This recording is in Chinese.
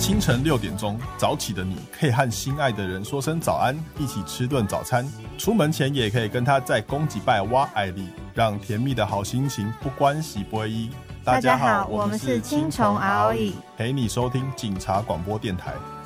清晨6点钟早起的你可以和心爱的人说声早安，一起吃顿早餐，出门前也可以跟他在公祭拜挖爱丽，让甜蜜的好心情不关系不会依。 大家好，我们是青虫 ROE， 陪你收听警察广播电台。